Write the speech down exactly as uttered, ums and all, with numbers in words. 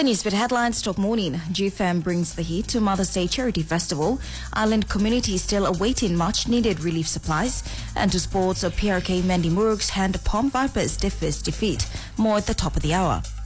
The newspaper headlines top morning. G F M brings the heat to Mother's Day Charity Festival. Island community still awaiting much needed relief supplies. And to sports, P R K Mendy Murug's hand Palm Vipers defeats defeat. More at the top of the hour.